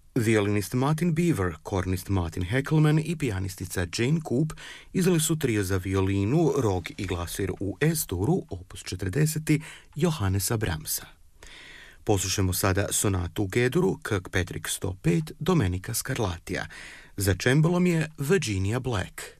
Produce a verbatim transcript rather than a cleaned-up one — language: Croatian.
Violinist Martin Beaver, kornist Martin Heckelman i pijanistica Jane Coop izdali su trio za violinu, rog i glasir u Es-duru, opus četrdeset, Johannesa Brahmsa. Poslušajmo sada sonatu u G-duru, Kirkpatrick sto pet, Domenica Scarlatija. Za čembalom je Virginia Black.